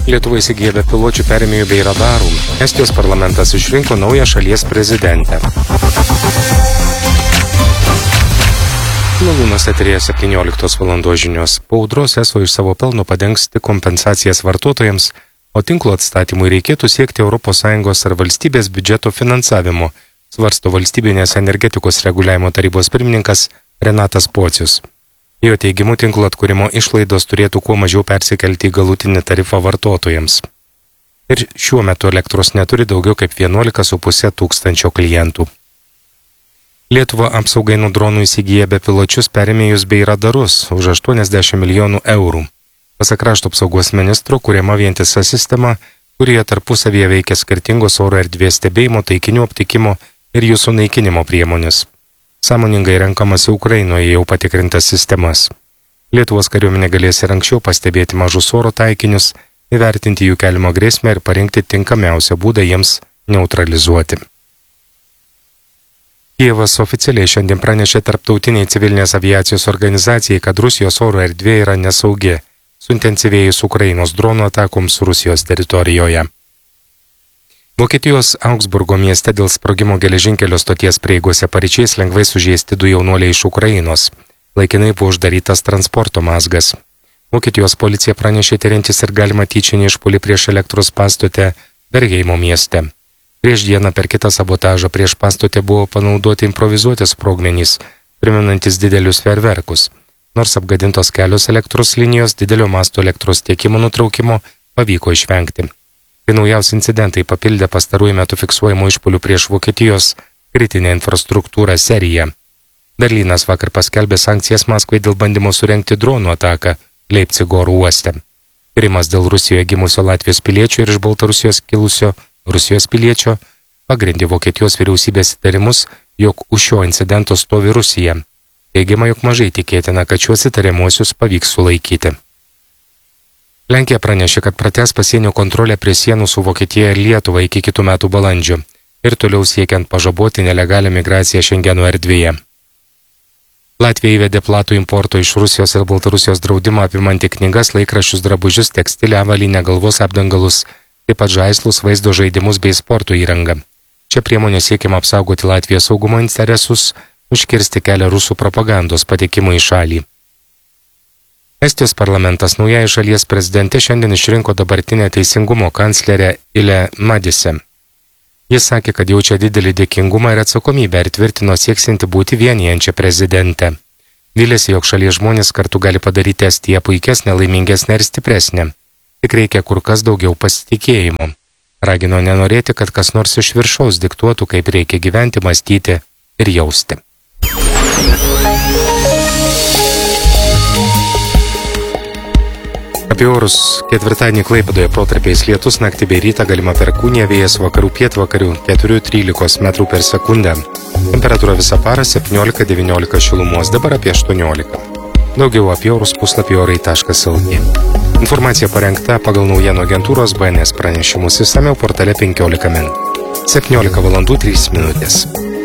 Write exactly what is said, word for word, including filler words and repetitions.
Lietuva įsigyja bepiločių perėmėjų bei radarų. Estijos parlamentas išrinko naują šalies prezidentę. Malūnas eterėje septynioliktos valandos žinios. Po audros eso iš savo pelno padengs tik kompensacijas vartotojams, o tinklo atstatymui reikėtų siekti Europos Sąjungos ar valstybės biudžeto finansavimo, svarsto Valstybinės energetikos reguliavimo tarybos pirmininkas Renatas Pocius. Jo teigimu, tinklo atkūrimo išlaidos turėtų kuo mažiau persikelti į galutinį tarifą vartotojams. Ir šiuo metu elektros neturi daugiau kaip vienuolika su puse tūkstančio klientų. Lietuva apsaugai nuo dronų įsigyja bepiločius perėmėjus bei radarus už aštuoniasdešimt milijonų eurų. Pasak krašto apsaugos ministro, kuriama vientisa sistema, kurioje tarpusavyje veikia skirtingos oro erdvės stebėjimo, taikinių aptikimo ir jų sunaikinimo priemonės. Sąmoningai renkamasi Ukrainoje jau patikrintas sistemas. Lietuvos kariuomenė galės ir anksčiau pastebėti mažus oro taikinius, įvertinti jų keliamą grėsmę ir parinkti tinkamiausią būdą jiems neutralizuoti. Kijevas oficialiai šiandien pranešė Tarptautiniai civilinės aviacijos organizacijai, kad Rusijos oro erdvė yra nesaugi, suintensyvėjus Ukrainos dronų atakoms Rusijos teritorijoje. Vokietijos Augsburgo mieste dėl sprogimo geležinkelio stoties prieigose paryčiais lengvai sužeisti du jaunuoliai iš Ukrainos. Laikinai buvo uždarytas transporto mazgas. Vokietijos policija pranešė tiriantis ir galima tyčinį išpuolį prieš elektros pastotę Bergeimo mieste. Prieš dieną per kitą sabotažą prieš pastotę buvo panaudoti improvizuoti sprogmenys, primenantis didelius fejerverkus. Nors apgadintos kelios elektros linijos, didelio masto elektros tiekimo nutraukimo pavyko išvengti. Tai naujausi incidentai papildė pastarųjų metų fiksuojamų išpuolių prieš Vokietijos kritinę infrastruktūrą seriją. Berlynas vakar paskelbė sankcijas Maskvai dėl bandymo surengti dronų ataką Leipcigo oro uoste. Tyrimas dėl Rusijoje gimusio Latvijos piliečio ir iš Baltarusijos kilusio Rusijos piliečio pagrindė Vokietijos vyriausybės įtarimus, jog už šio incidento stovi Rusija. Teigiama, jog mažai tikėtina, kad šiuos įtariamuosius pavyks sulaikyti. Lenkija pranešė, kad pratęs pasienio kontrolę prie sienų su Vokietija ir Lietuva iki kitų metų balandžio ir toliau siekiant pažaboti nelegalią migraciją Šengeno erdvėje. Latvija įvedė platų importo iš Rusijos ir Baltarusijos draudimą apimantį knygas, laikraščius, drabužius, tekstilę, avalynę, galvos apdangalus, taip pat žaislus, vaizdo žaidimus bei sporto įrangą. Čia priemonė siekiama apsaugoti Latvijos saugumo interesus, užkirsti kelią rusų propagandos patekimui į šalį. Estijos parlamentas naujai šalies prezidentė šiandien išrinko dabartinę teisingumo kanclerę Ile Madise. Jis sakė, kad jaučia didelį dėkingumą ir atsakomybę ir tvirtino sieksinti būti vienijančią prezidentę. Vylėsi, jog šalies žmonės kartu gali padaryti Estiją puikesnę, laimingesnę ir stipresnę. Tik reikia kur kas daugiau pasitikėjimo. Ragino nenorėti, kad kas nors iš viršaus diktuotų, kaip reikia gyventi, mąstyti ir jausti. Apie orus ketvirtadienį Klaipėdoje protarpiais lietus, naktį bei rytą galima perkūnija, vėjas vakarų pietvakarių keturi trylika metrų per sekundę. Temperatūra visą parą septyniolika devyniolika šilumos, dabar apie aštuoniolika. Daugiau apie orus puslapį orai taškas lt. Informacija parengta pagal naujienų agentūros B N S pranešimus, išsamiau portale penkiolika min. septyniolika valandų trys minutės.